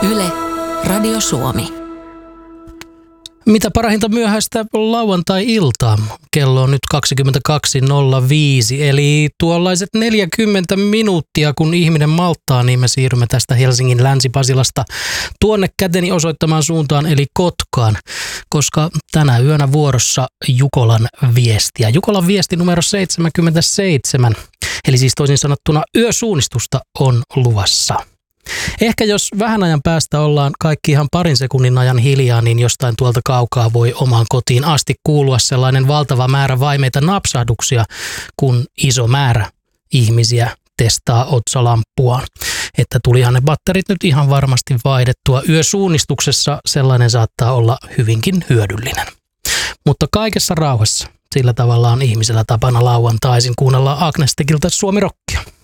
Yle, Radio Suomi. Mitä parahinta myöhäistä lauantai-iltaa. Kello on nyt 22.05, eli tuollaiset 40 minuuttia, kun ihminen malttaa, niin me siirrymme tästä Helsingin Länsi-Pasilasta tuonne käteni osoittamaan suuntaan, eli Kotkaan, koska tänä yönä vuorossa Jukolan viestiä. Jukolan viesti numero 77, eli siis toisin sanottuna yösuunnistusta on luvassa. Ehkä jos vähän ajan päästä ollaan kaikki ihan parin sekunnin ajan hiljaa, niin jostain tuolta kaukaa voi omaan kotiin asti kuulua sellainen valtava määrä vaimeita napsahduksia, kun iso määrä ihmisiä testaa otsalampuaan. Että tulihan ne batterit nyt ihan varmasti vaihdettua. Yösuunnistuksessa sellainen saattaa olla hyvinkin hyödyllinen. Mutta kaikessa rauhassa sillä tavalla on ihmisellä tapana lauantaisin kuunnella Agnestekiltä Suomi-rockia.